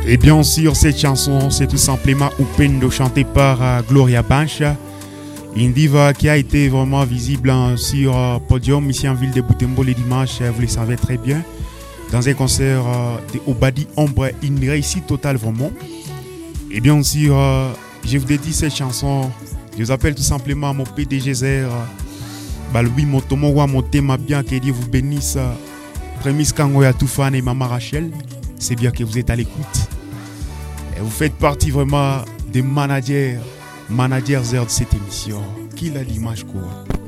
Et bien sûr, cette chanson, c'est tout simplement Upendo, chanté par Gloria Bancha, une diva qui a été vraiment visible sur podium ici en ville de Butembo les dimanches, vous le savez très bien, dans un concert de Obadi Ombre, une réussite totale vraiment. Et bien sûr, je vous dédie cette chanson, je vous appelle tout simplement mon PDG Zer, Balbi Motomo wa Motema, bien que Dieu vous bénisse, Prémisse Kangoya Toufane et Mama Rachel, c'est bien que vous êtes à l'écoute. Et vous faites partie vraiment des managers Zer de cette émission. Qui l'a dit, Machko?